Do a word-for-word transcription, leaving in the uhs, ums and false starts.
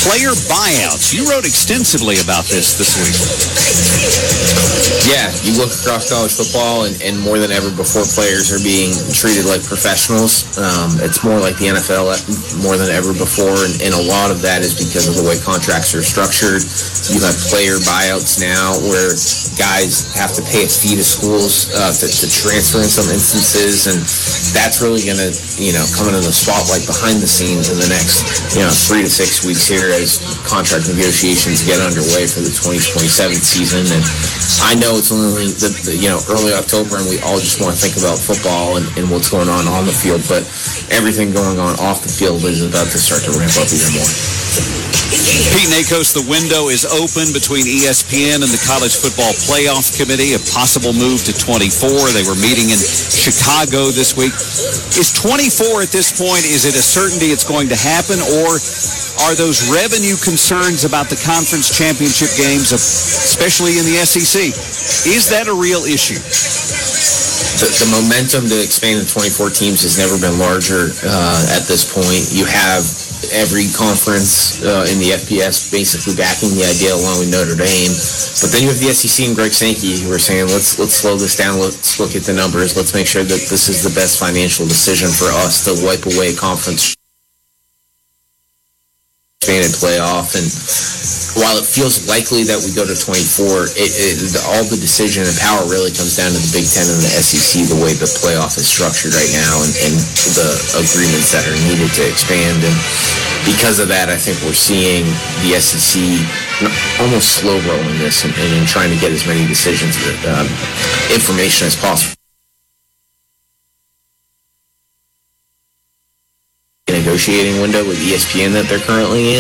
player buyouts. You wrote extensively about this this week. Yeah, you look across college football, and, and more than ever before, players are being treated like professionals. Um, it's more like the N F L more than ever before, and, and a lot of that is because of the way contracts are structured. You have player buyouts now where guys have to pay a fee to schools uh, to, to transfer in some instances, and that's really going to, you know, come into the spotlight behind the scenes in the next, you know, three to six weeks here as contract negotiations get underway for the twenty twenty-seven season. And I know it's only the, the you know early October, and we all just want to think about football and, and what's going on on the field, but everything going on off the field is about to start to ramp up even more. Pete Nakos, the window is open between E S P N and the College Football Playoff Committee, a possible move to twenty-four. They were meeting in Chicago this week. Is twenty-four at this point, is it a certainty it's going to happen, or are those revenue concerns about the conference championship games, especially in the S E C, is that a real issue? The, the momentum to expand to twenty-four teams has never been larger uh, at this point. You have every conference uh, in the F B S basically backing the idea along with Notre Dame. But then you have the S E C and Greg Sankey who are saying, let's let's slow this down, let's look at the numbers, let's make sure that this is the best financial decision for us to wipe away conference expanded playoff. And while it feels likely that we go to twenty-four, it, it, all the decision and power really comes down to the Big Ten and the S E C, the way the playoff is structured right now, and, and the agreements that are needed to expand. And because of that, I think we're seeing the S E C almost slow rolling this and, and trying to get as many decisions, um, information as possible. Negotiating window with E S P N that they're currently in.